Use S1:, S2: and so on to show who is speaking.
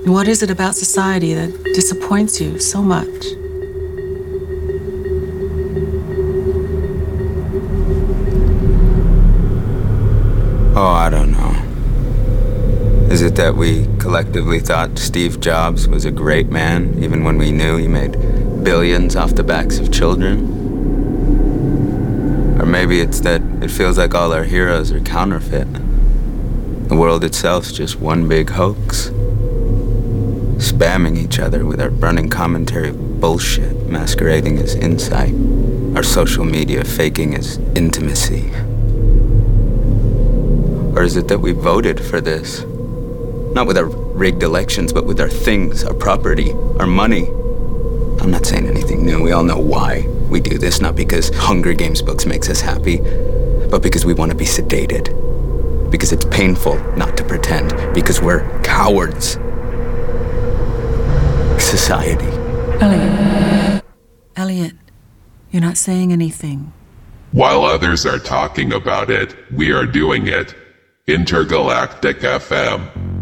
S1: What is it about society that disappoints you so much?
S2: Oh, I don't know. Is it that we collectively thought Steve Jobs was a great man, even when we knew he made billions off the backs of children? Or maybe it's that it feels like all our heroes are counterfeit. The world itself's just one big hoax. Spamming each other with our burning commentary of bullshit masquerading as insight. Our social media faking as intimacy. Or is it that we voted for this? Not with our rigged elections, but with our things, our property, our money. I'm not saying anything new. We all know why we do this. Not because Hunger Games books makes us happy, but because we want to be sedated. Because it's painful not to pretend. Because we're cowards. Society.
S1: Elliot, you're not saying anything.
S3: While others are talking about it, we are doing it. Intergalactic FM.